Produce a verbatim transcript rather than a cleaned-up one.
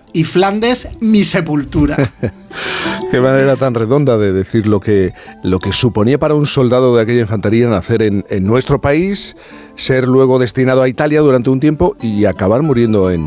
y Flandes mi sepultura. Qué manera tan redonda de decir lo que, lo que suponía para un soldado de aquella infantería nacer en, en nuestro país, ser luego destinado a Italia durante un tiempo y acabar muriendo en,